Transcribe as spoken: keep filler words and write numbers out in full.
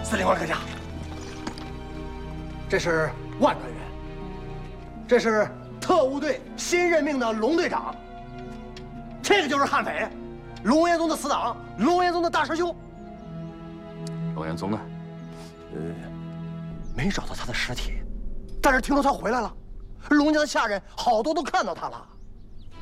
司令官阁下，这是万专员，这是特务队新任命的龙队长，这个就是悍匪，龙元宗的死党，龙元宗的大师兄。 龙元宗呢？ 呃，没找到他的尸体，但是听说他回来了，龙家的下人好多都看到他了。